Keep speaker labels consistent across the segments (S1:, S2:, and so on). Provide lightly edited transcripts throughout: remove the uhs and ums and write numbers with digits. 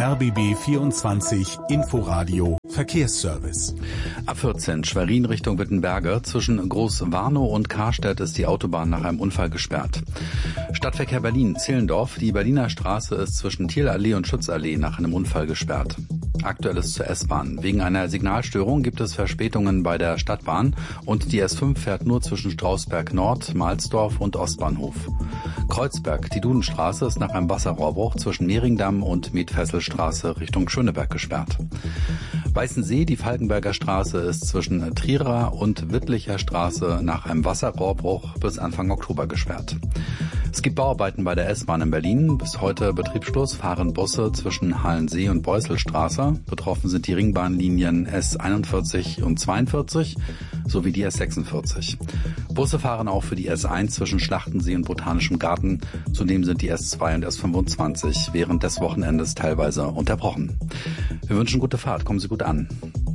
S1: RBB 24 Inforadio Verkehrsservice.
S2: A14 Schwerin Richtung Wittenberge. Zwischen Groß-Warnow und Karstedt ist die Autobahn nach einem Unfall gesperrt. Stadtverkehr Berlin-Zehlendorf. Die Berliner Straße ist zwischen Thielallee und Schützallee nach einem Unfall gesperrt. Aktuelles zur S-Bahn. Wegen einer Signalstörung gibt es Verspätungen bei der Stadtbahn und die S5 fährt nur zwischen Strausberg Nord, Mahlsdorf und Ostbahnhof. Kreuzberg, die Dudenstraße ist nach einem Wasserrohrbruch zwischen Mehringdamm und Metfesselstraße Richtung Schöneberg gesperrt. Weißensee, die Falkenberger Straße ist zwischen Trierer und Wittlicher Straße nach einem Wasserrohrbruch bis Anfang Oktober gesperrt. Es gibt Bauarbeiten bei der S-Bahn in Berlin. Bis heute Betriebsschluss fahren Busse zwischen Halensee und Beuselstraße. Betroffen sind die Ringbahnlinien S41 und 42 sowie die S46. Busse fahren auch für die S1 zwischen Schlachtensee und Botanischem Garten. Zudem sind die S2 und S25 während des Wochenendes teilweise unterbrochen. Wir wünschen gute Fahrt. Kommen Sie gut an.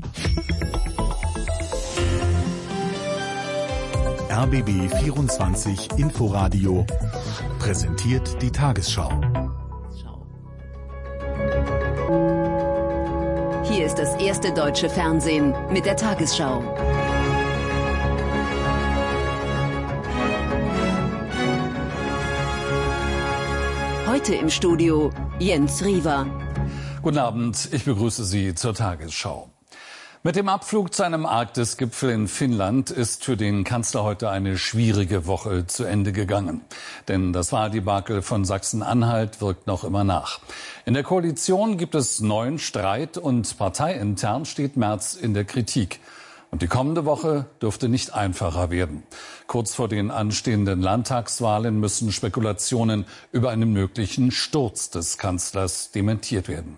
S1: RBB 24 Inforadio präsentiert die Tagesschau.
S3: Hier ist das erste deutsche Fernsehen mit der Tagesschau. Heute im Studio Jens Riewer.
S4: Guten Abend, ich begrüße Sie zur Tagesschau. Mit dem Abflug zu einem Arktisgipfel in Finnland ist für den Kanzler heute eine schwierige Woche zu Ende gegangen. Denn das Wahldebakel von Sachsen-Anhalt wirkt noch immer nach. In der Koalition gibt es neuen Streit und parteiintern steht Merz in der Kritik. Und die kommende Woche dürfte nicht einfacher werden. Kurz vor den anstehenden Landtagswahlen müssen Spekulationen über einen möglichen Sturz des Kanzlers dementiert werden.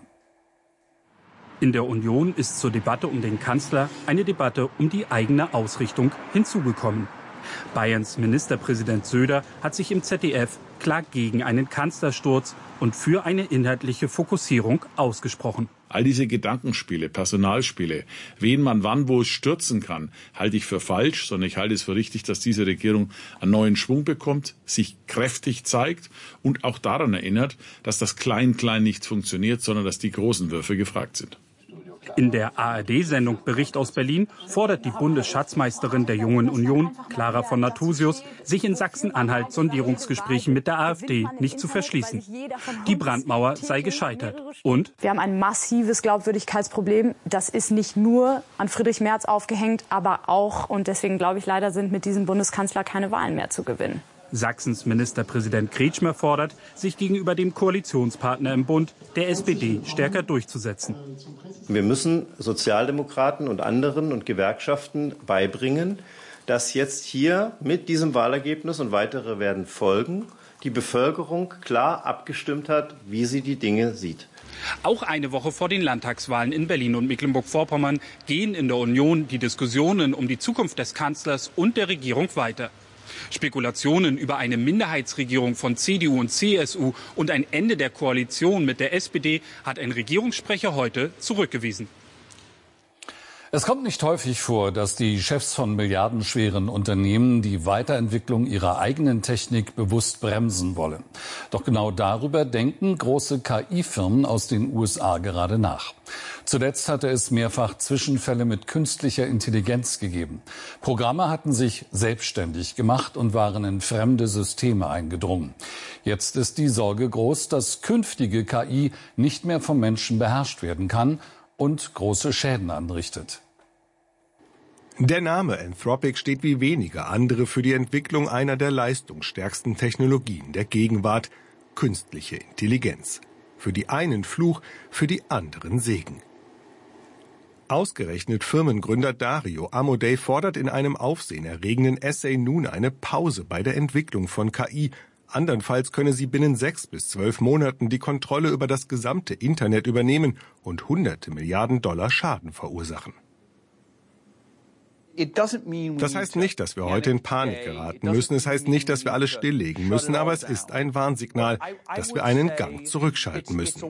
S5: In der Union ist zur Debatte um den Kanzler eine Debatte um die eigene Ausrichtung hinzugekommen. Bayerns Ministerpräsident Söder hat sich im ZDF klar gegen einen Kanzlersturz und für eine inhaltliche Fokussierung ausgesprochen.
S6: All diese Gedankenspiele, Personalspiele, wen man wann wo stürzen kann, halte ich für falsch, sondern ich halte es für richtig, dass diese Regierung einen neuen Schwung bekommt, sich kräftig zeigt und auch daran erinnert, dass das Klein-Klein nicht funktioniert, sondern dass die großen Würfe gefragt sind.
S5: In der ARD-Sendung Bericht aus Berlin fordert die Bundesschatzmeisterin der Jungen Union, Clara von Nathusius, sich in Sachsen-Anhalt Sondierungsgesprächen mit der AfD nicht zu verschließen. Die Brandmauer sei gescheitert. Und
S7: wir haben ein massives Glaubwürdigkeitsproblem. Das ist nicht nur an Friedrich Merz aufgehängt, aber auch, und deswegen glaube ich leider, sind mit diesem Bundeskanzler keine Wahlen mehr zu gewinnen.
S5: Sachsens Ministerpräsident Kretschmer fordert, sich gegenüber dem Koalitionspartner im Bund, der SPD, stärker durchzusetzen.
S8: Wir müssen Sozialdemokraten und anderen und Gewerkschaften beibringen, dass jetzt hier mit diesem Wahlergebnis und weitere werden folgen, die Bevölkerung klar abgestimmt hat, wie sie die Dinge sieht.
S5: Auch eine Woche vor den Landtagswahlen in Berlin und Mecklenburg-Vorpommern gehen in der Union die Diskussionen um die Zukunft des Kanzlers und der Regierung weiter. Spekulationen über eine Minderheitsregierung von CDU und CSU und ein Ende der Koalition mit der SPD hat ein Regierungssprecher heute zurückgewiesen.
S4: Es kommt nicht häufig vor, dass die Chefs von milliardenschweren Unternehmen die Weiterentwicklung ihrer eigenen Technik bewusst bremsen wollen. Doch genau darüber denken große KI-Firmen aus den USA gerade nach. Zuletzt hatte es mehrfach Zwischenfälle mit künstlicher Intelligenz gegeben. Programme hatten sich selbstständig gemacht und waren in fremde Systeme eingedrungen. Jetzt ist die Sorge groß, dass künftige KI nicht mehr vom Menschen beherrscht werden kann und große Schäden anrichtet.
S9: Der Name Anthropic steht wie wenige andere für die Entwicklung einer der leistungsstärksten Technologien der Gegenwart, künstliche Intelligenz. Für die einen Fluch, für die anderen Segen. Ausgerechnet Firmengründer Dario Amodei fordert in einem aufsehenerregenden Essay nun eine Pause bei der Entwicklung von KI. Andernfalls könne sie binnen 6 bis 12 Monaten die Kontrolle über das gesamte Internet übernehmen und hunderte Milliarden Dollar Schaden verursachen. Das heißt nicht, dass wir heute in Panik geraten müssen. Es heißt nicht, dass wir alles stilllegen müssen. Aber es ist ein Warnsignal, dass wir einen Gang zurückschalten müssen.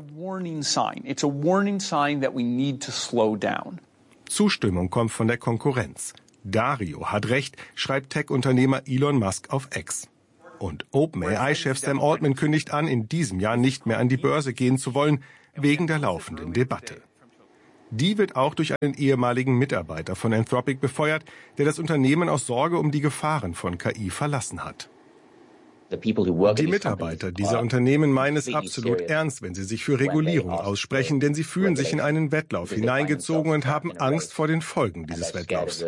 S9: Zustimmung kommt von der Konkurrenz. Dario hat recht, schreibt Tech-Unternehmer Elon Musk auf X. Und OpenAI-Chef Sam Altman kündigt an, in diesem Jahr nicht mehr an die Börse gehen zu wollen. wegen der laufenden Debatte. Die wird auch durch einen ehemaligen Mitarbeiter von Anthropic befeuert, der das Unternehmen aus Sorge um die Gefahren von KI verlassen hat. Die Mitarbeiter dieser Unternehmen meinen es absolut ernst, wenn sie sich für Regulierung aussprechen, denn sie fühlen sich in einen Wettlauf hineingezogen und haben Angst vor den Folgen dieses Wettlaufs.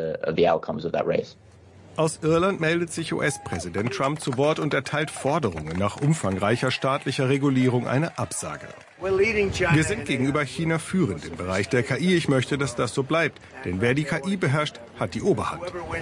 S9: Aus Irland meldet sich US-Präsident Trump zu Wort und erteilt Forderungen nach umfangreicher staatlicher Regulierung eine Absage. Wir sind gegenüber China führend im Bereich der KI. Ich möchte, dass das so bleibt, denn wer die KI beherrscht, hat die Oberhand.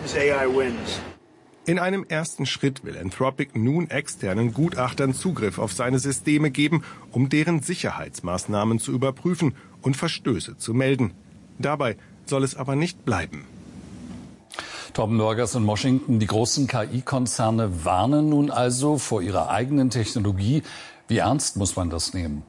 S9: In einem ersten Schritt will Anthropic nun externen Gutachtern Zugriff auf seine Systeme geben, um deren Sicherheitsmaßnahmen zu überprüfen und Verstöße zu melden. Dabei soll es aber nicht bleiben.
S4: Torben Burgers in Washington. Die großen KI-Konzerne warnen nun also vor ihrer eigenen Technologie. Wie ernst muss man das nehmen?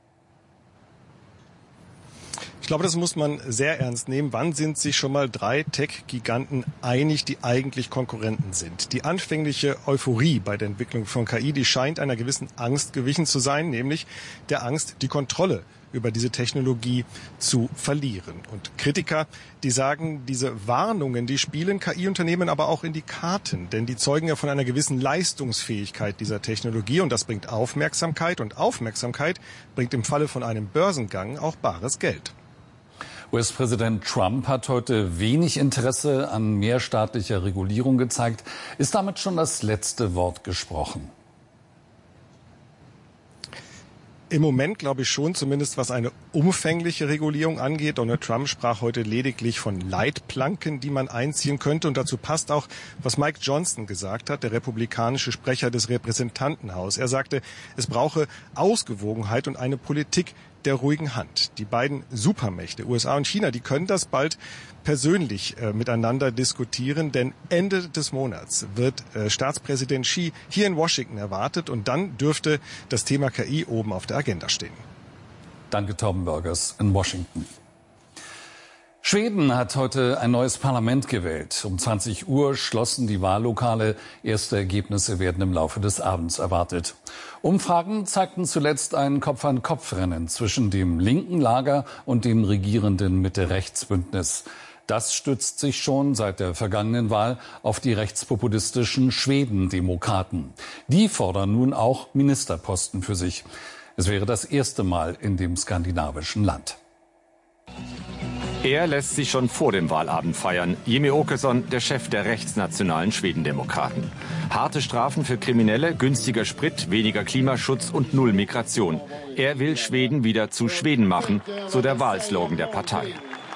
S9: Ich glaube, das muss man sehr ernst nehmen. Wann sind sich schon mal 3 Tech-Giganten einig, die eigentlich Konkurrenten sind? Die anfängliche Euphorie bei der Entwicklung von KI, die scheint einer gewissen Angst gewichen zu sein, nämlich der Angst, die Kontrolle über diese Technologie zu verlieren. Und Kritiker, die sagen, diese Warnungen, die spielen KI-Unternehmen aber auch in die Karten, denn die zeugen ja von einer gewissen Leistungsfähigkeit dieser Technologie und das bringt Aufmerksamkeit und Aufmerksamkeit bringt im Falle von einem Börsengang auch bares Geld.
S4: US-Präsident Trump hat heute wenig Interesse an mehrstaatlicher Regulierung gezeigt. Ist damit schon das letzte Wort gesprochen?
S9: Im Moment glaube ich schon, zumindest was eine umfängliche Regulierung angeht. Donald Trump sprach heute lediglich von Leitplanken, die man einziehen könnte. Und dazu passt auch, was Mike Johnson gesagt hat, der republikanische Sprecher des Repräsentantenhauses. Er sagte, es brauche Ausgewogenheit und eine Politik der ruhigen Hand. Die beiden Supermächte, USA und China, die können das bald persönlich miteinander diskutieren, denn Ende des Monats wird Staatspräsident Xi hier in Washington erwartet und dann dürfte das Thema KI oben auf der Agenda stehen.
S4: Danke, Torben Burgers in Washington. Schweden hat heute ein neues Parlament gewählt. Um 20 Uhr schlossen die Wahllokale. Erste Ergebnisse werden im Laufe des Abends erwartet. Umfragen zeigten zuletzt ein Kopf-an-Kopf-Rennen zwischen dem linken Lager und dem regierenden Mitte-Rechts-Bündnis. Das stützt sich schon seit der vergangenen Wahl auf die rechtspopulistischen Schwedendemokraten. Die fordern nun auch Ministerposten für sich. Es wäre das erste Mal in dem skandinavischen Land.
S10: Er lässt sich schon vor dem Wahlabend feiern. Jimmie Åkesson, der Chef der rechtsnationalen Schwedendemokraten. Harte Strafen für Kriminelle, günstiger Sprit, weniger Klimaschutz und null Migration. Er will Schweden wieder zu Schweden machen, so der Wahlslogan der Partei.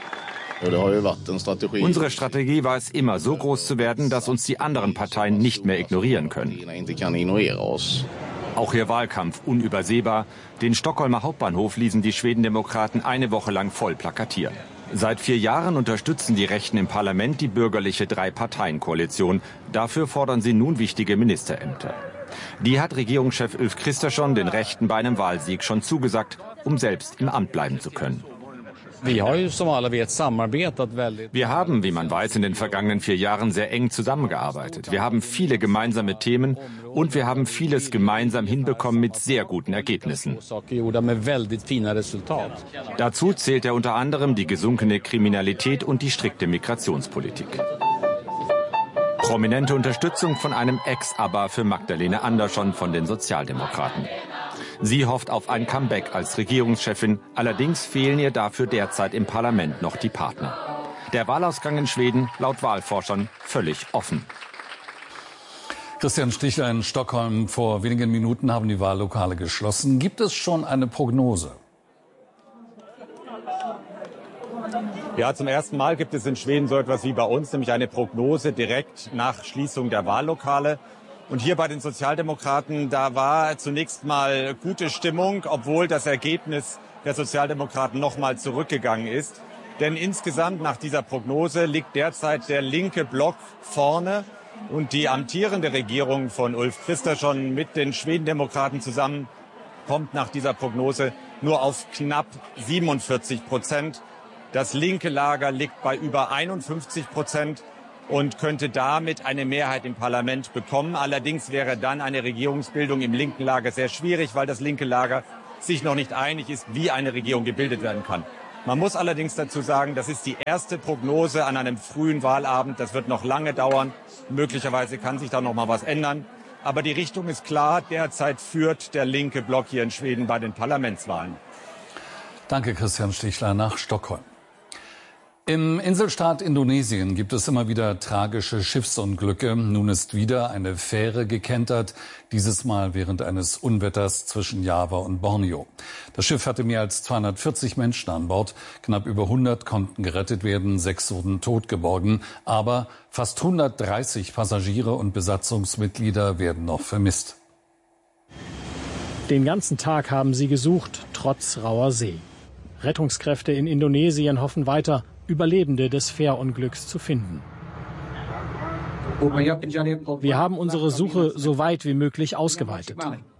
S10: Unsere Strategie war es immer, so groß zu werden, dass uns die anderen Parteien nicht mehr ignorieren können. Auch ihr Wahlkampf unübersehbar. Den Stockholmer Hauptbahnhof ließen die Schwedendemokraten eine Woche lang voll plakatieren. Seit 4 Jahren unterstützen die Rechten im Parlament die bürgerliche 3-Parteien-Koalition. Dafür fordern sie nun wichtige Ministerämter. Die hat Regierungschef Ulf Kristersson den Rechten bei einem Wahlsieg schon zugesagt, um selbst im Amt bleiben zu können. Wir haben, wie man weiß, in den vergangenen 4 Jahren sehr eng zusammengearbeitet. Wir haben viele gemeinsame Themen und wir haben vieles gemeinsam hinbekommen mit sehr guten Ergebnissen. Dazu zählt er unter anderem die gesunkene Kriminalität und die strikte Migrationspolitik. Prominente Unterstützung von einem Ex-ABBA für Magdalena Andersson von den Sozialdemokraten. Sie hofft auf ein Comeback als Regierungschefin, allerdings fehlen ihr dafür derzeit im Parlament noch die Partner. Der Wahlausgang in Schweden laut Wahlforschern völlig offen.
S4: Christian Stichler in Stockholm. Vor wenigen Minuten haben die Wahllokale geschlossen. Gibt es schon eine Prognose?
S11: Ja, zum ersten Mal gibt es in Schweden so etwas wie bei uns, nämlich eine Prognose direkt nach Schließung der Wahllokale. Und hier bei den Sozialdemokraten, da war zunächst mal gute Stimmung, obwohl das Ergebnis der Sozialdemokraten noch mal zurückgegangen ist. Denn insgesamt nach dieser Prognose liegt derzeit der linke Block vorne. Und die amtierende Regierung von Ulf Kristersson mit den Schwedendemokraten zusammen kommt nach dieser Prognose nur auf knapp 47%. Das linke Lager liegt bei über 51% und könnte damit eine Mehrheit im Parlament bekommen. Allerdings wäre dann eine Regierungsbildung im linken Lager sehr schwierig, weil das linke Lager sich noch nicht einig ist, wie eine Regierung gebildet werden kann. Man muss allerdings dazu sagen, das ist die erste Prognose an einem frühen Wahlabend. Das wird noch lange dauern. Möglicherweise kann sich da noch mal was ändern. Aber die Richtung ist klar. Derzeit führt der linke Block hier in Schweden bei den Parlamentswahlen.
S4: Danke, Christian Stichler nach Stockholm. Im Inselstaat Indonesien gibt es immer wieder tragische Schiffsunglücke. Nun ist wieder eine Fähre gekentert, dieses Mal während eines Unwetters zwischen Java und Borneo. Das Schiff hatte mehr als 240 Menschen an Bord. Knapp über 100 konnten gerettet werden, 6 wurden tot geborgen. Aber fast 130 Passagiere und Besatzungsmitglieder werden noch vermisst.
S12: Den ganzen Tag haben sie gesucht, trotz rauer See. Rettungskräfte in Indonesien hoffen weiter, Überlebende des Fährunglücks zu finden. Wir haben unsere Suche so weit wie möglich ausgeweitet.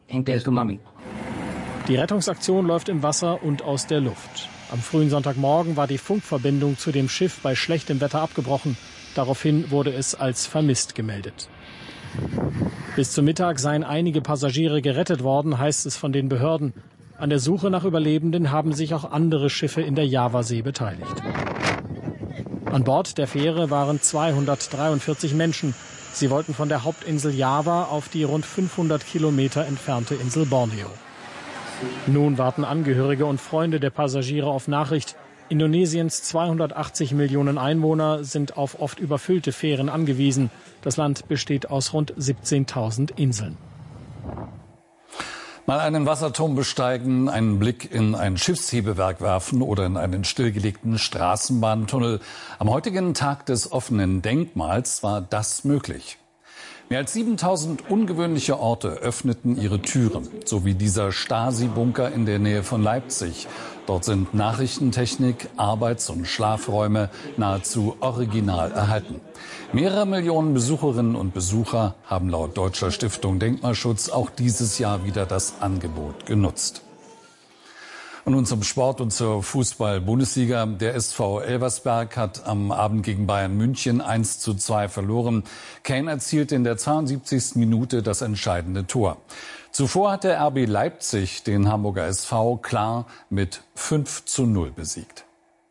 S12: Die Rettungsaktion läuft im Wasser und aus der Luft. Am frühen Sonntagmorgen war die Funkverbindung zu dem Schiff bei schlechtem Wetter abgebrochen. Daraufhin wurde es als vermisst gemeldet. Bis zum Mittag seien einige Passagiere gerettet worden, heißt es von den Behörden. An der Suche nach Überlebenden haben sich auch andere Schiffe in der Javasee beteiligt. An Bord der Fähre waren 243 Menschen. Sie wollten von der Hauptinsel Java auf die rund 500 Kilometer entfernte Insel Borneo. Nun warten Angehörige und Freunde der Passagiere auf Nachricht. Indonesiens 280 Millionen Einwohner sind auf oft überfüllte Fähren angewiesen. Das Land besteht aus rund 17.000 Inseln.
S4: Mal einen Wasserturm besteigen, einen Blick in ein Schiffshebewerk werfen oder in einen stillgelegten Straßenbahntunnel. Am heutigen Tag des offenen Denkmals war das möglich. Mehr als 7000 ungewöhnliche Orte öffneten ihre Türen, so wie dieser Stasi-Bunker in der Nähe von Leipzig. Dort sind Nachrichtentechnik, Arbeits- und Schlafräume nahezu original erhalten. Mehrere Millionen Besucherinnen und Besucher haben laut Deutscher Stiftung Denkmalschutz auch dieses Jahr wieder das Angebot genutzt. Und nun zum Sport und zur Fußball-Bundesliga. Der SV Elversberg hat am Abend gegen Bayern München 1:2 verloren. Kane erzielte in der 72. Minute das entscheidende Tor. Zuvor hat der RB Leipzig den Hamburger SV klar mit 5:0 besiegt.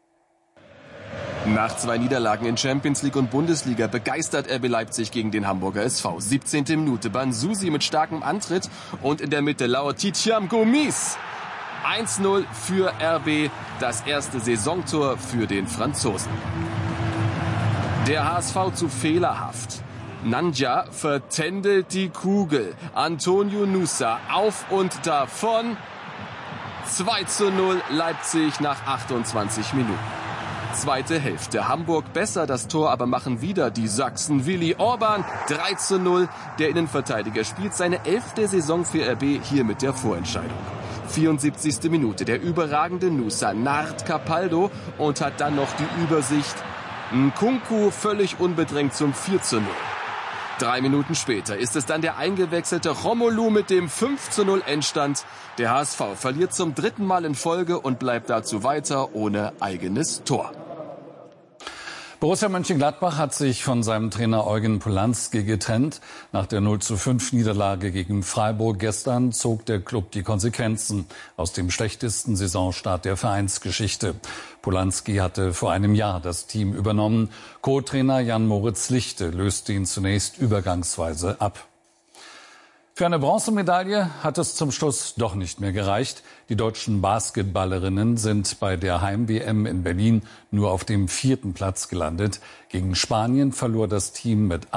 S13: Nach 2 Niederlagen in Champions League und Bundesliga begeistert RB Leipzig gegen den Hamburger SV. 17. Minute, Banzusi mit starkem Antritt und in der Mitte Laurentiam Gomis. 1:0 für RB, das erste Saisontor für den Franzosen. Der HSV zu fehlerhaft. Nandja vertändelt die Kugel. Antonio Nusa auf und davon. 2:0 Leipzig nach 28 Minuten. Zweite Hälfte. Hamburg besser das Tor, aber machen wieder die Sachsen. Willi Orban 3:0. Der Innenverteidiger spielt seine 11. Saison für RB, hier mit der Vorentscheidung. 74. Minute. Der überragende Nusa narrt Capaldo und hat dann noch die Übersicht. Nkunku völlig unbedrängt zum 4:0. 3 Minuten später ist es dann der eingewechselte Romelu mit dem 5:0 Endstand. Der HSV verliert zum 3. Mal in Folge und bleibt dazu weiter ohne eigenes Tor.
S4: Borussia Mönchengladbach hat sich von seinem Trainer Eugen Polanski getrennt. Nach der 0:5 Niederlage gegen Freiburg gestern zog der Klub die Konsequenzen aus dem schlechtesten Saisonstart der Vereinsgeschichte. Polanski hatte vor einem Jahr das Team übernommen. Co-Trainer Jan-Moritz Lichte löste ihn zunächst übergangsweise ab. Für eine Bronzemedaille hat es zum Schluss doch nicht mehr gereicht. Die deutschen Basketballerinnen sind bei der Heim-WM in Berlin nur auf dem 4. Platz gelandet. Gegen Spanien verlor das Team mit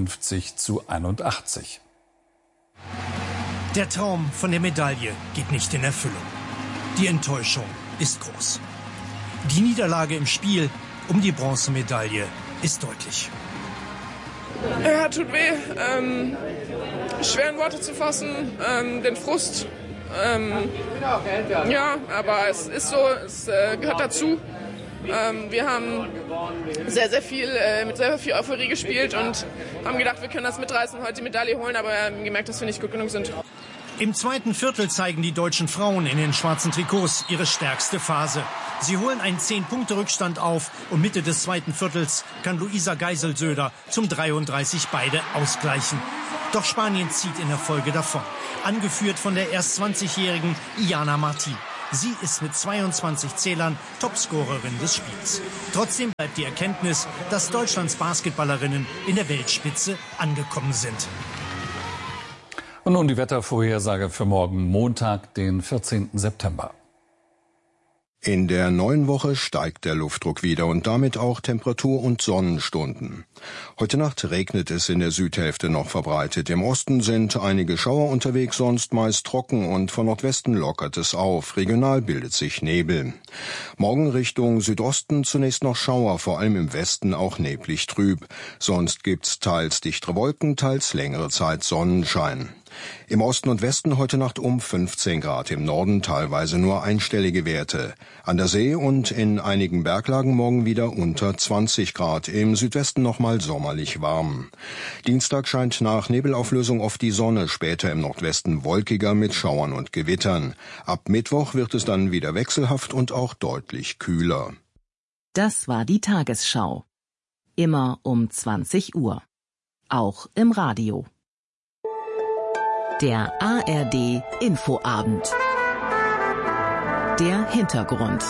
S4: 58:81.
S14: Der Traum von der Medaille geht nicht in Erfüllung. Die Enttäuschung ist groß. Die Niederlage im Spiel um die Bronzemedaille ist deutlich.
S15: Ja, tut weh. Schwer in Worte zu fassen. Den Frust. Ja, aber es ist so, es gehört dazu. Wir haben sehr viel Euphorie gespielt und haben gedacht, wir können das mitreißen und heute die Medaille holen, aber wir haben gemerkt, dass wir nicht gut genug sind.
S14: Im zweiten Viertel zeigen die deutschen Frauen in den schwarzen Trikots ihre stärkste Phase. Sie holen einen 10-Punkte-Rückstand auf und Mitte des zweiten Viertels kann Luisa Geiselsöder zum 33 beide ausgleichen. Doch Spanien zieht in der Folge davon. Angeführt von der erst 20-jährigen Iana Martín. Sie ist mit 22 Zählern Topscorerin des Spiels. Trotzdem bleibt die Erkenntnis, dass Deutschlands Basketballerinnen in der Weltspitze angekommen sind.
S4: Und nun die Wettervorhersage für morgen Montag, den 14. September.
S16: In der neuen Woche steigt der Luftdruck wieder und damit auch Temperatur und Sonnenstunden. Heute Nacht regnet es in der Südhälfte noch verbreitet. Im Osten sind einige Schauer unterwegs, sonst meist trocken und von Nordwesten lockert es auf. Regional bildet sich Nebel. Morgen Richtung Südosten zunächst noch Schauer, vor allem im Westen auch neblig trüb. Sonst gibt's teils dichtere Wolken, teils längere Zeit Sonnenschein. Im Osten und Westen heute Nacht um 15 Grad, im Norden teilweise nur einstellige Werte. An der See und in einigen Berglagen morgen wieder unter 20 Grad, im Südwesten nochmal sommerlich warm. Dienstag scheint nach Nebelauflösung oft die Sonne, später im Nordwesten wolkiger mit Schauern und Gewittern. Ab Mittwoch wird es dann wieder wechselhaft und auch deutlich kühler.
S17: Das war die Tagesschau. Immer um 20 Uhr. Auch im Radio. Der ARD Infoabend. Der Hintergrund.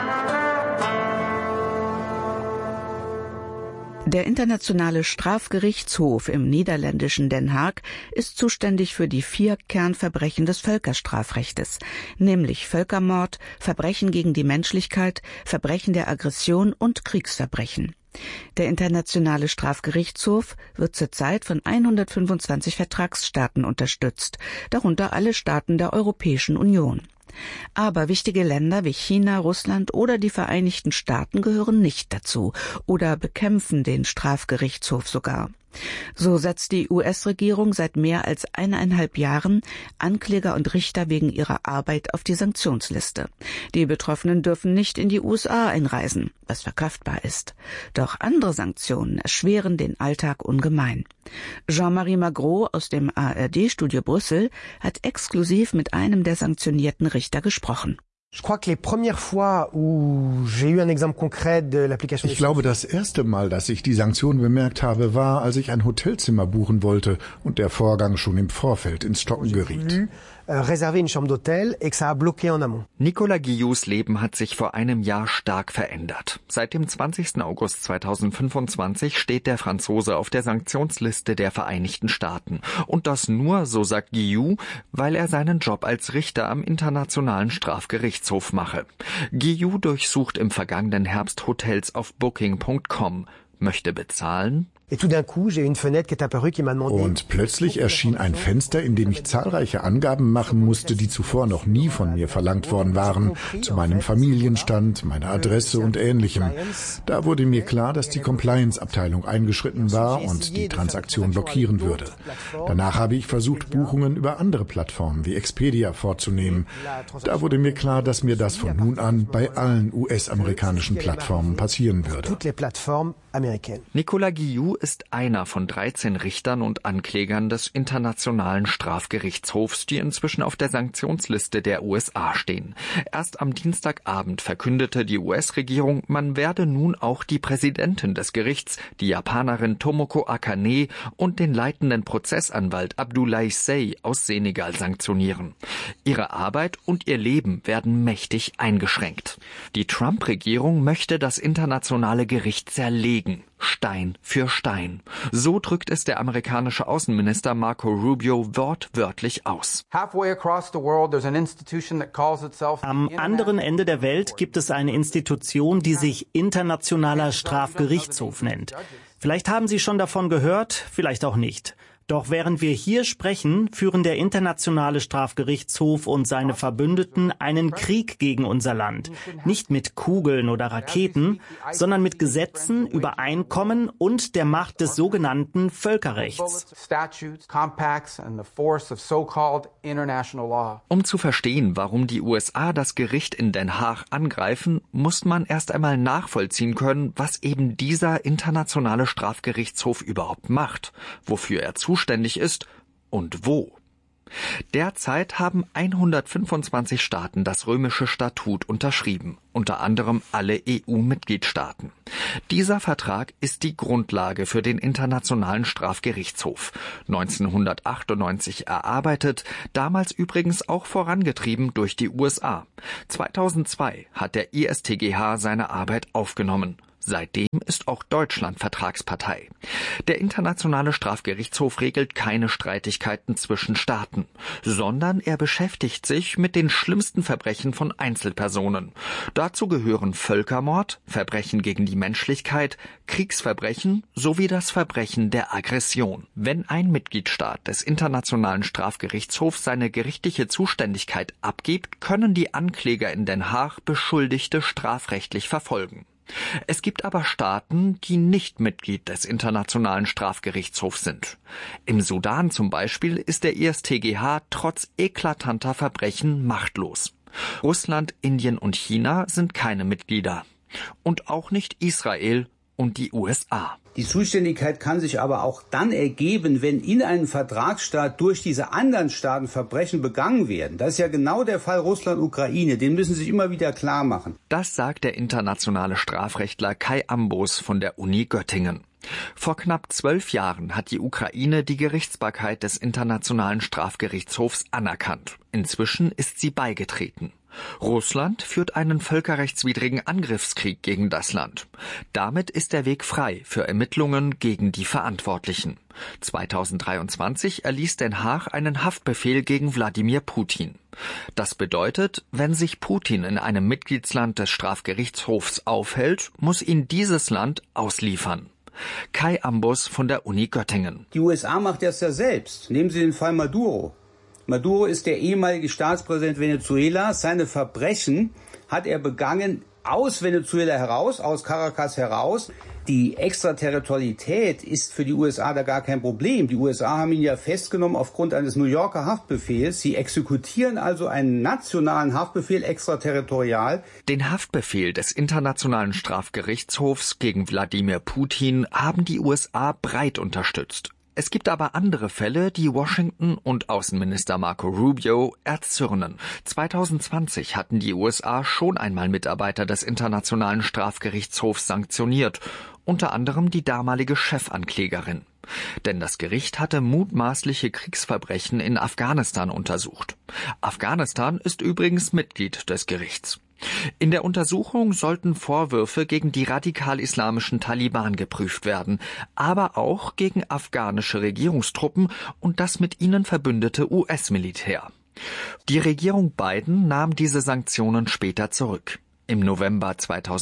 S17: Der Internationale Strafgerichtshof im niederländischen Den Haag ist zuständig für die 4 Kernverbrechen des Völkerstrafrechtes, nämlich Völkermord, Verbrechen gegen die Menschlichkeit, Verbrechen der Aggression und Kriegsverbrechen. Der Internationale Strafgerichtshof wird zurzeit von 125 Vertragsstaaten unterstützt, darunter alle Staaten der Europäischen Union. Aber wichtige Länder wie China, Russland oder die Vereinigten Staaten gehören nicht dazu oder bekämpfen den Strafgerichtshof sogar. So setzt die US-Regierung seit mehr als 1,5 Jahren Ankläger und Richter wegen ihrer Arbeit auf die Sanktionsliste. Die Betroffenen dürfen nicht in die USA einreisen, was verkraftbar ist. Doch andere Sanktionen erschweren den Alltag ungemein. Jean-Marie Magro aus dem ARD-Studio Brüssel hat exklusiv mit einem der sanktionierten Richter gesprochen.
S18: Ich glaube, das erste Mal, dass ich die Sanktionen bemerkt habe, war, als ich ein Hotelzimmer buchen wollte und der Vorgang schon im Vorfeld ins Stocken geriet.
S19: Nicolas Guillous Leben hat sich vor einem Jahr stark verändert. Seit dem 20. August 2025 steht der Franzose auf der Sanktionsliste der Vereinigten Staaten. Und das nur, so sagt Guillous, weil er seinen Job als Richter am Internationalen Strafgerichtshof mache. Guillous durchsucht im vergangenen Herbst Hotels auf Booking.com, möchte bezahlen.
S18: Und plötzlich erschien ein Fenster, in dem ich zahlreiche Angaben machen musste, die zuvor noch nie von mir verlangt worden waren, zu meinem Familienstand, meiner Adresse und Ähnlichem. Da wurde mir klar, dass die Compliance-Abteilung eingeschritten war und die Transaktion blockieren würde. Danach habe ich versucht, Buchungen über andere Plattformen wie Expedia vorzunehmen. Da wurde mir klar, dass mir das von nun an bei allen US-amerikanischen Plattformen passieren würde.
S19: Nicolas Guillous ist einer von 13 Richtern und Anklägern des Internationalen Strafgerichtshofs, die inzwischen auf der Sanktionsliste der USA stehen. Erst am Dienstagabend verkündete die US-Regierung, man werde nun auch die Präsidentin des Gerichts, die Japanerin Tomoko Akane, und den leitenden Prozessanwalt Abdoulaye Seye aus Senegal sanktionieren. Ihre Arbeit und ihr Leben werden mächtig eingeschränkt. Die Trump-Regierung möchte das internationale Gericht zerlegen. Stein für Stein. So drückt es der amerikanische Außenminister Marco Rubio wortwörtlich aus.
S20: Am anderen Ende der Welt gibt es eine Institution, die sich Internationaler Strafgerichtshof nennt. Vielleicht haben Sie schon davon gehört, vielleicht auch nicht. Doch während wir hier sprechen, führen der Internationale Strafgerichtshof und seine Verbündeten einen Krieg gegen unser Land. Nicht mit Kugeln oder Raketen, sondern mit Gesetzen, Übereinkommen und der Macht des sogenannten Völkerrechts.
S19: Um zu verstehen, warum die USA das Gericht in Den Haag angreifen, muss man erst einmal nachvollziehen können, was eben dieser Internationale Strafgerichtshof überhaupt macht, wofür er zuständig ist und wo. Derzeit haben 125 Staaten das römische Statut unterschrieben, unter anderem alle EU-Mitgliedstaaten. Dieser Vertrag ist die Grundlage für den Internationalen Strafgerichtshof, 1998 erarbeitet, damals übrigens auch vorangetrieben durch die USA. 2002 hat der IStGH seine Arbeit aufgenommen. Seitdem ist auch Deutschland Vertragspartei. Der Internationale Strafgerichtshof regelt keine Streitigkeiten zwischen Staaten, sondern er beschäftigt sich mit den schlimmsten Verbrechen von Einzelpersonen. Dazu gehören Völkermord, Verbrechen gegen die Menschlichkeit, Kriegsverbrechen sowie das Verbrechen der Aggression. Wenn ein Mitgliedstaat des Internationalen Strafgerichtshofs seine gerichtliche Zuständigkeit abgibt, können die Ankläger in Den Haag Beschuldigte strafrechtlich verfolgen. Es gibt aber Staaten, die nicht Mitglied des Internationalen Strafgerichtshofs sind. Im Sudan zum Beispiel ist der IStGH trotz eklatanter Verbrechen machtlos. Russland, Indien und China sind keine Mitglieder. Und auch nicht Israel und die USA.
S21: Die Zuständigkeit kann sich aber auch dann ergeben, wenn in einem Vertragsstaat durch diese anderen Staaten Verbrechen begangen werden. Das ist ja genau der Fall Russland-Ukraine. Den müssen Sie sich immer wieder klar machen.
S19: Das sagt der internationale Strafrechtler Kai Ambos von der Uni Göttingen. Vor knapp 12 Jahren hat die Ukraine die Gerichtsbarkeit des Internationalen Strafgerichtshofs anerkannt. Inzwischen ist sie beigetreten. Russland führt einen völkerrechtswidrigen Angriffskrieg gegen das Land. Damit ist der Weg frei für Ermittlungen gegen die Verantwortlichen. 2023 erließ Den Haag einen Haftbefehl gegen Wladimir Putin. Das bedeutet, wenn sich Putin in einem Mitgliedsland des Strafgerichtshofs aufhält, muss ihn dieses Land ausliefern. Kai Ambos von der Uni Göttingen.
S21: Die USA macht das ja selbst. Nehmen Sie den Fall Maduro. Maduro ist der ehemalige Staatspräsident Venezuelas. Seine Verbrechen hat er begangen aus Venezuela heraus, aus Caracas heraus. Die Extraterritorialität ist für die USA da gar kein Problem. Die USA haben ihn ja festgenommen aufgrund eines New Yorker Haftbefehls. Sie exekutieren also einen nationalen Haftbefehl extraterritorial.
S19: Den Haftbefehl des Internationalen Strafgerichtshofs gegen Wladimir Putin haben die USA breit unterstützt. Es gibt aber andere Fälle, die Washington und Außenminister Marco Rubio erzürnen. 2020 hatten die USA schon einmal Mitarbeiter des Internationalen Strafgerichtshofs sanktioniert, unter anderem die damalige Chefanklägerin. Denn das Gericht hatte mutmaßliche Kriegsverbrechen in Afghanistan untersucht. Afghanistan ist übrigens Mitglied des Gerichts. In der Untersuchung sollten Vorwürfe gegen die radikal-islamischen Taliban geprüft werden, aber auch gegen afghanische Regierungstruppen und das mit ihnen verbündete US-Militär. Die Regierung Biden nahm diese Sanktionen später zurück. Im November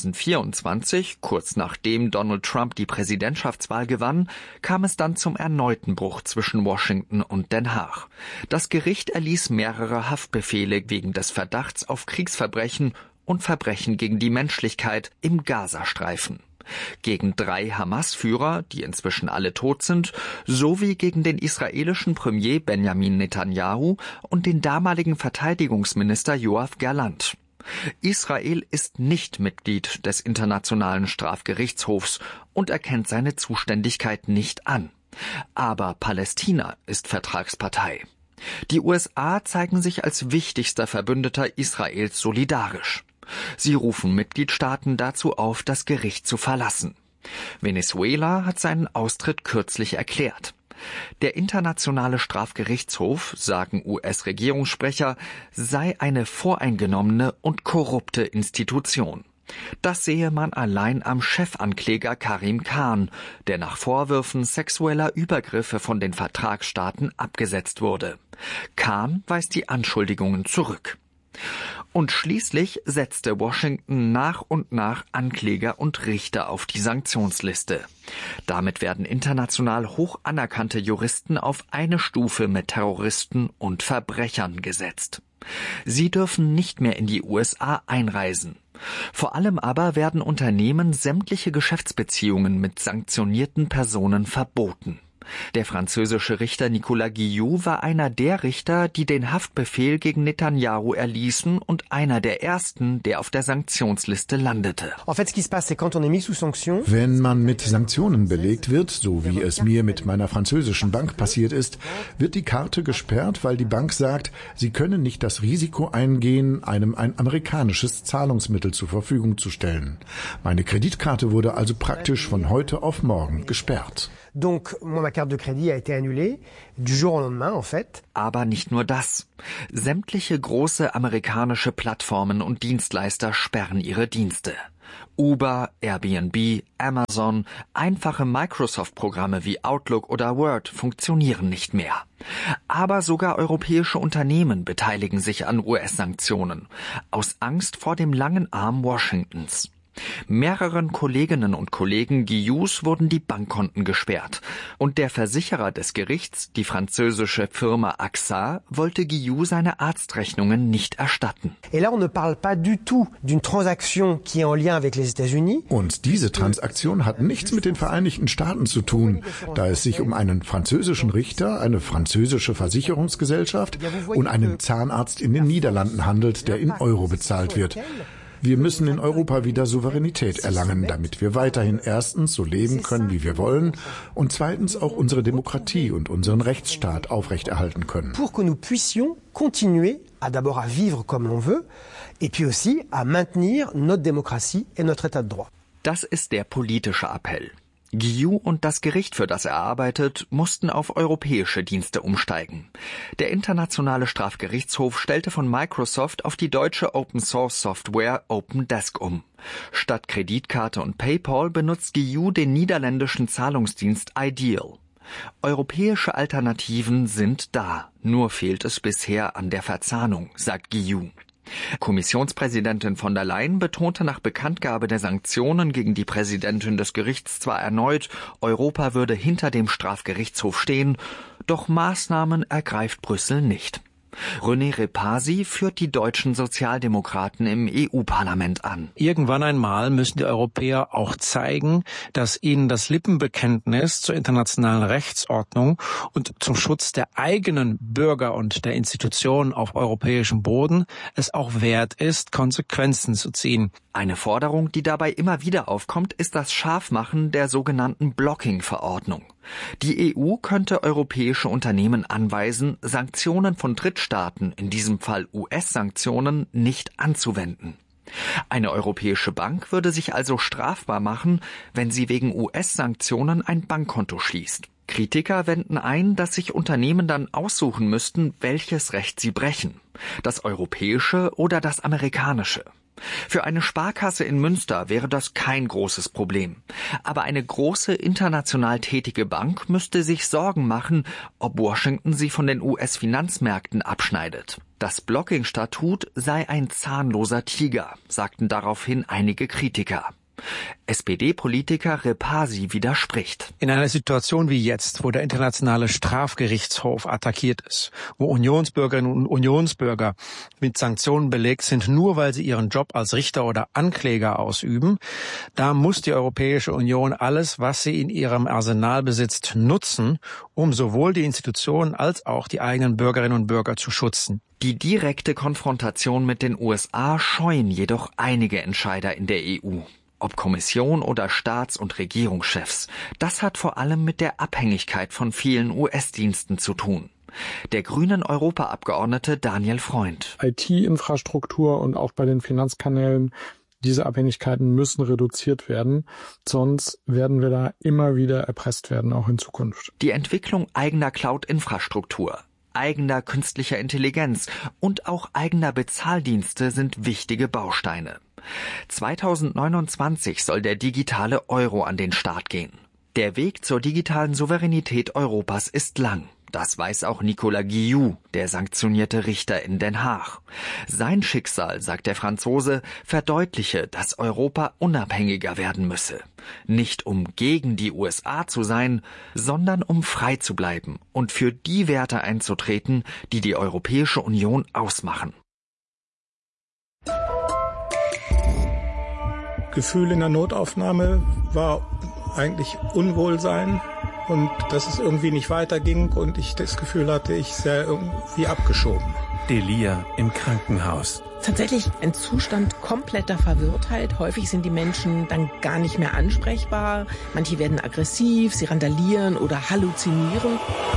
S19: 2024, kurz nachdem Donald Trump die Präsidentschaftswahl gewann, kam es dann zum erneuten Bruch zwischen Washington und Den Haag. Das Gericht erließ mehrere Haftbefehle wegen des Verdachts auf Kriegsverbrechen und Verbrechen gegen die Menschlichkeit im Gazastreifen. Gegen 3 Hamas-Führer, die inzwischen alle tot sind, sowie gegen den israelischen Premier Benjamin Netanyahu und den damaligen Verteidigungsminister Yoav Gallant. Israel ist nicht Mitglied des Internationalen Strafgerichtshofs und erkennt seine Zuständigkeit nicht an. Aber Palästina ist Vertragspartei. Die USA zeigen sich als wichtigster Verbündeter Israels solidarisch. Sie rufen Mitgliedstaaten dazu auf, das Gericht zu verlassen. Venezuela hat seinen Austritt kürzlich erklärt. Der Internationale Strafgerichtshof, sagen US-Regierungssprecher, sei eine voreingenommene und korrupte Institution. Das sehe man allein am Chefankläger Karim Khan, der nach Vorwürfen sexueller Übergriffe von den Vertragsstaaten abgesetzt wurde. Khan weist die Anschuldigungen zurück. Und schließlich setzte Washington nach und nach Ankläger und Richter auf die Sanktionsliste. Damit werden international hoch anerkannte Juristen auf eine Stufe mit Terroristen und Verbrechern gesetzt. Sie dürfen nicht mehr in die USA einreisen. Vor allem aber werden Unternehmen sämtliche Geschäftsbeziehungen mit sanktionierten Personen verboten. Der französische Richter Nicolas Guillou war einer der Richter, die den Haftbefehl gegen Netanyahu erließen und einer der ersten, der auf der Sanktionsliste landete.
S18: Wenn man mit Sanktionen belegt wird, so wie es mir mit meiner französischen Bank passiert ist, wird die Karte gesperrt, weil die Bank sagt, sie können nicht das Risiko eingehen, einem ein amerikanisches Zahlungsmittel zur Verfügung zu stellen. Meine Kreditkarte wurde also praktisch von heute auf morgen gesperrt.
S19: Aber nicht nur das. Sämtliche große amerikanische Plattformen und Dienstleister sperren ihre Dienste. Uber, Airbnb, Amazon, einfache Microsoft-Programme wie Outlook oder Word funktionieren nicht mehr. Aber sogar europäische Unternehmen beteiligen sich an US-Sanktionen, aus Angst vor dem langen Arm Washingtons. Mehreren Kolleginnen und Kollegen Guillous wurden die Bankkonten gesperrt. Und der Versicherer des Gerichts, die französische Firma AXA, wollte Guillou seine Arztrechnungen nicht erstatten.
S18: Und diese Transaktion hat nichts mit den Vereinigten Staaten zu tun, da es sich um einen französischen Richter, eine französische Versicherungsgesellschaft und einen Zahnarzt in den Niederlanden handelt, der in Euro bezahlt wird. Wir müssen in Europa wieder Souveränität erlangen, damit wir weiterhin erstens so leben können, wie wir wollen, und zweitens auch unsere Demokratie und unseren Rechtsstaat aufrechterhalten können.
S2: Pour que nous puissions continuer d'abord à vivre comme l'on veut, et puis aussi à maintenir notre démocratie et notre état de droit.
S19: Das ist der politische Appell. Guillou und das Gericht, für das er arbeitet, mussten auf europäische Dienste umsteigen. Der Internationale Strafgerichtshof stellte von Microsoft auf die deutsche Open-Source-Software OpenDesk um. Statt Kreditkarte und PayPal benutzt Guillou den niederländischen Zahlungsdienst Ideal. Europäische Alternativen sind da, nur fehlt es bisher an der Verzahnung, sagt Guillou. Kommissionspräsidentin von der Leyen betonte nach Bekanntgabe der Sanktionen gegen die Präsidentin des Gerichts zwar erneut, Europa würde hinter dem Strafgerichtshof stehen, doch Maßnahmen ergreift Brüssel nicht. René Repasi führt die deutschen Sozialdemokraten im EU-Parlament an.
S22: Irgendwann einmal müssen die Europäer auch zeigen, dass ihnen das Lippenbekenntnis zur internationalen Rechtsordnung und zum Schutz der eigenen Bürger und der Institutionen auf europäischem Boden es auch wert ist, Konsequenzen zu ziehen.
S19: Eine Forderung, die dabei immer wieder aufkommt, ist das Scharfmachen der sogenannten Blocking-Verordnung. Die EU könnte europäische Unternehmen anweisen, Sanktionen von Drittstaaten, in diesem Fall US-Sanktionen, nicht anzuwenden. Eine europäische Bank würde sich also strafbar machen, wenn sie wegen US-Sanktionen ein Bankkonto schließt. Kritiker wenden ein, dass sich Unternehmen dann aussuchen müssten, welches Recht sie brechen, das europäische oder das amerikanische. Für eine Sparkasse in Münster wäre das kein großes Problem. Aber eine große international tätige Bank müsste sich Sorgen machen, ob Washington sie von den US-Finanzmärkten abschneidet. Das Blocking-Statut sei ein zahnloser Tiger, sagten daraufhin einige Kritiker. SPD-Politiker Repasi widerspricht.
S22: In einer Situation wie jetzt, wo der Internationale Strafgerichtshof attackiert ist, wo Unionsbürgerinnen und Unionsbürger mit Sanktionen belegt sind, nur weil sie ihren Job als Richter oder Ankläger ausüben, da muss die Europäische Union alles, was sie in ihrem Arsenal besitzt, nutzen, um sowohl die Institutionen als auch die eigenen Bürgerinnen und Bürger zu schützen.
S19: Die direkte Konfrontation mit den USA scheuen jedoch einige Entscheider in der EU. Ob Kommission oder Staats- und Regierungschefs. Das hat vor allem mit der Abhängigkeit von vielen US-Diensten zu tun. Der grünen Europaabgeordnete Daniel Freund.
S23: IT-Infrastruktur und auch bei den Finanzkanälen, diese Abhängigkeiten müssen reduziert werden, sonst werden wir da immer wieder erpresst werden, auch in Zukunft.
S19: Die Entwicklung eigener Cloud-Infrastruktur, eigener künstlicher Intelligenz und auch eigener Bezahldienste sind wichtige Bausteine. 2029 soll der digitale Euro an den Start gehen. Der Weg zur digitalen Souveränität Europas ist lang. Das weiß auch Nicolas Guillou, der sanktionierte Richter in Den Haag. Sein Schicksal, sagt der Franzose, verdeutliche, dass Europa unabhängiger werden müsse. Nicht um gegen die USA zu sein, sondern um frei zu bleiben und für die Werte einzutreten, die die Europäische Union ausmachen.
S23: Gefühl in der Notaufnahme war eigentlich Unwohlsein, und dass es irgendwie nicht weiterging und ich das Gefühl hatte, ich sei irgendwie abgeschoben.
S1: Delir im Krankenhaus.
S3: Tatsächlich ein Zustand kompletter Verwirrtheit. Häufig sind die Menschen dann gar nicht mehr ansprechbar. Manche werden aggressiv, sie randalieren oder halluzinieren.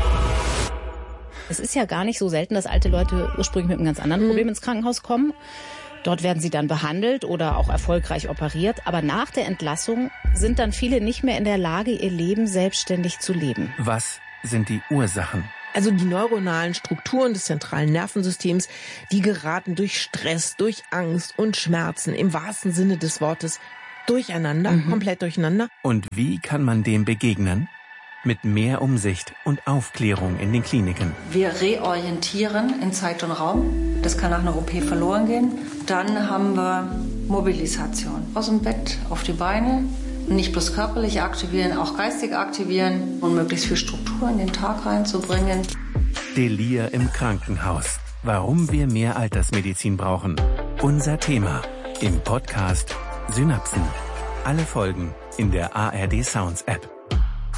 S6: Es ist ja gar nicht so selten, dass alte Leute ursprünglich mit einem ganz anderen Problem ins Krankenhaus kommen. Dort werden sie dann behandelt oder auch erfolgreich operiert. Aber nach der Entlassung sind dann viele nicht mehr in der Lage, ihr Leben selbstständig zu leben.
S1: Was sind die Ursachen?
S3: Also die neuronalen Strukturen des zentralen Nervensystems, die geraten durch Stress, durch Angst und Schmerzen im wahrsten Sinne des Wortes durcheinander, komplett durcheinander.
S1: Und wie kann man dem begegnen? Mit mehr Umsicht und Aufklärung in den Kliniken.
S24: Wir reorientieren in Zeit und Raum. Das kann nach einer OP verloren gehen. Dann haben wir Mobilisation. Aus dem Bett auf die Beine. Nicht bloß körperlich aktivieren, auch geistig aktivieren und möglichst viel Struktur in den Tag reinzubringen.
S1: Delir im Krankenhaus. Warum wir mehr Altersmedizin brauchen. Unser Thema im Podcast Synapsen. Alle Folgen in der ARD Sounds App.